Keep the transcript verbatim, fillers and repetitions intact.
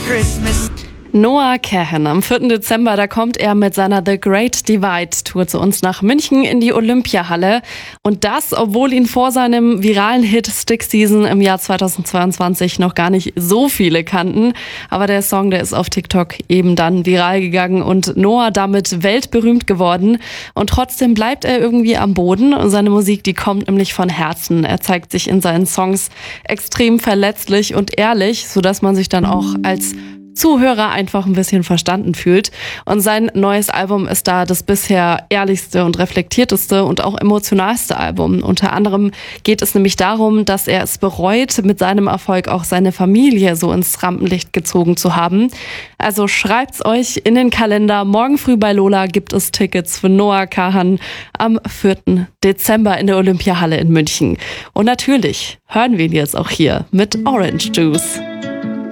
Christmas. Noah Kahan, am vierten Dezember, da kommt er mit seiner The Great Divide Tour zu uns nach München in die Olympiahalle. Und das, obwohl ihn vor seinem viralen Hit Stick Season im Jahr zweitausendzweiundzwanzig noch gar nicht so viele kannten. Aber der Song, der ist auf TikTok eben dann viral gegangen und Noah damit weltberühmt geworden. Und trotzdem bleibt er irgendwie am Boden. Seine Musik, die kommt nämlich von Herzen. Er zeigt sich in seinen Songs extrem verletzlich und ehrlich, sodass man sich dann auch als Zuhörer einfach ein bisschen verstanden fühlt. Und sein neues Album ist da das bisher ehrlichste und reflektierteste und auch emotionalste Album. Unter anderem geht es nämlich darum, dass er es bereut, mit seinem Erfolg auch seine Familie so ins Rampenlicht gezogen zu haben. Also schreibt's euch in den Kalender. Morgen früh bei Lola gibt es Tickets für Noah Kahan am vierten Dezember in der Olympiahalle in München. Und natürlich hören wir ihn jetzt auch hier mit Orange Juice.